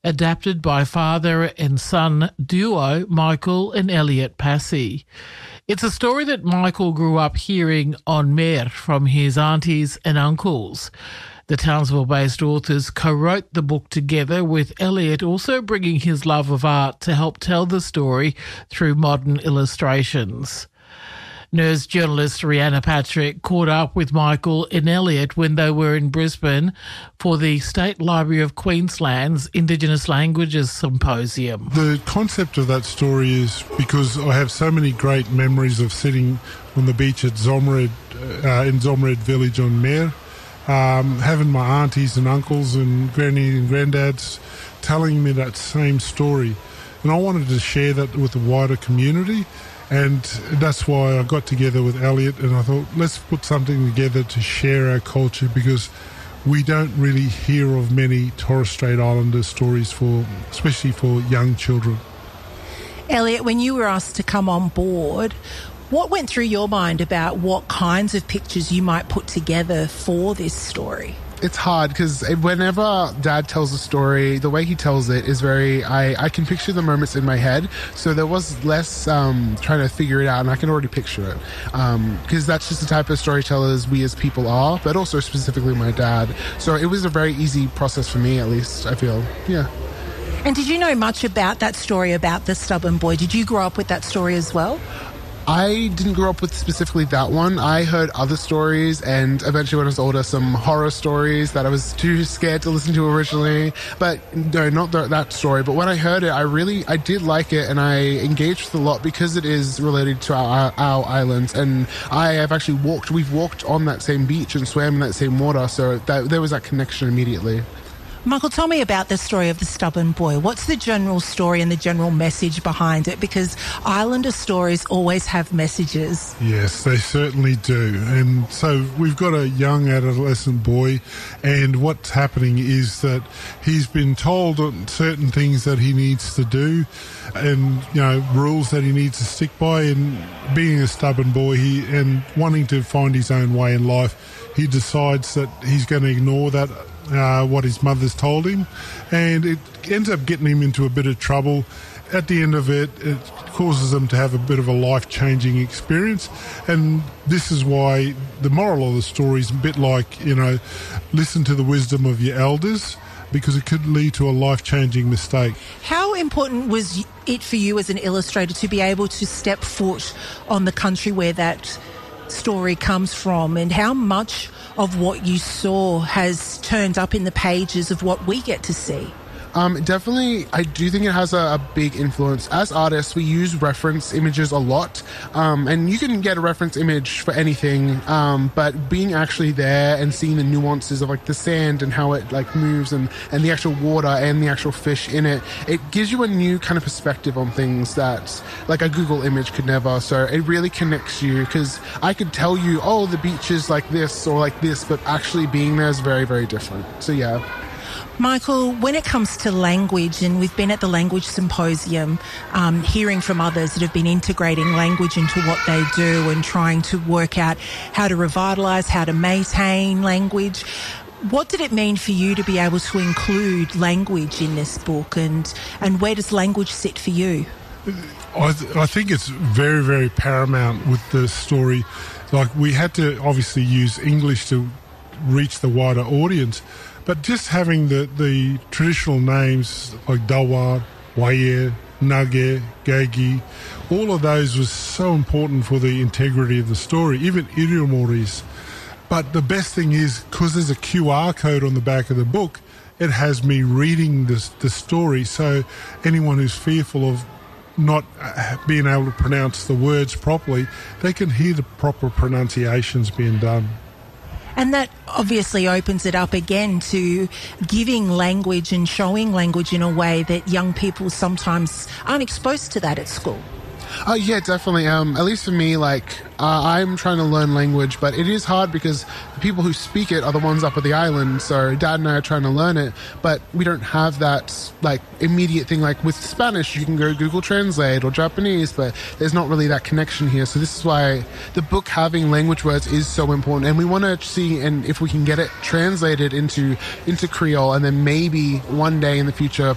adapted by father and son duo Michael and Elliot Passy. It's a story that Michael grew up hearing on Mer from his aunties and uncles. The Townsville-based authors co-wrote the book together, with Elliot also bringing his love of art to help tell the story through modern illustrations. Nurse journalist Rhianna Patrick caught up with Michael and Elliot when they were in Brisbane for the State Library of Queensland's Indigenous Languages Symposium. The concept of that story is because I have so many great memories of sitting on the beach at Zomred, in Zomred village on Mer, having my aunties and uncles and grannies and granddads telling me that same story. And I wanted to share that with the wider community. And that's why I got together with Elliot and I thought, let's put something together to share our culture, because we don't really hear of many Torres Strait Islander stories, especially for young children. Elliot, when you were asked to come on board, what went through your mind about what kinds of pictures you might put together for this story? It's hard because whenever Dad tells a story, the way he tells it is I can picture the moments in my head. So there was less trying to figure it out, and I can already picture it. Because that's just the type of storytellers we as people are, but also specifically my dad. So it was a very easy process for me, at least, I feel. Yeah. And did you know much about that story, about the stubborn boy? Did you grow up with that story as well? I didn't grow up with specifically that one. I heard other stories, and eventually when I was older, some horror stories that I was too scared to listen to originally. But no, not that story. But when I heard it, I did like it, and I engaged with it a lot because it is related to our islands. And we've walked on that same beach and swam in that same water, so there was that connection immediately. Michael, tell me about the story of the stubborn boy. What's the general story and the general message behind it? Because Islander stories always have messages. Yes, they certainly do. And so we've got a young adolescent boy, and what's happening is that he's been told certain things that he needs to do, and rules that he needs to stick by. And being a stubborn boy, and wanting to find his own way in life, he decides that he's going to ignore that. What his mother's told him, and it ends up getting him into a bit of trouble. At the end of it, it causes him to have a bit of a life-changing experience, and this is why the moral of the story is a bit like, listen to the wisdom of your elders, because it could lead to a life-changing mistake. How important was it for you as an illustrator to be able to step foot on the country where that story comes from, and how much of what you saw has turned up in the pages of what we get to see? Definitely, I do think it has a big influence. As artists, we use reference images a lot, and you can get a reference image for anything, but being actually there and seeing the nuances of the sand and how it moves, and the actual water and the actual fish in it, it gives you a new kind of perspective on things that a Google image could never. So it really connects you, because I could tell you, oh, the beach is like this or like this, but actually being there is very, very different. So yeah. Michael, when it comes to language, and we've been at the Language Symposium hearing from others that have been integrating language into what they do and trying to work out how to revitalise, how to maintain language. What did it mean for you to be able to include language in this book, and where does language sit for you? I think it's very, very paramount with the story. We had to obviously use English to reach the wider audience, but just having the traditional names like Dawa, Waye, Nage, Gagi, all of those was so important for the integrity of the story, even Iriomoris. But the best thing is, because there's a QR code on the back of the book, it has me reading the story, so anyone who's fearful of not being able to pronounce the words properly, they can hear the proper pronunciations being done. And that obviously opens it up again to giving language and showing language in a way that young people sometimes aren't exposed to that at school. Yeah, definitely. At least for me, I'm trying to learn language, but it is hard because the people who speak it are the ones up at the island. So Dad and I are trying to learn it, but we don't have that immediate thing. With Spanish, you can go Google Translate, or Japanese, but there's not really that connection here. So this is why the book having language words is so important, and we want to see if we can get it translated into Creole, and then maybe one day in the future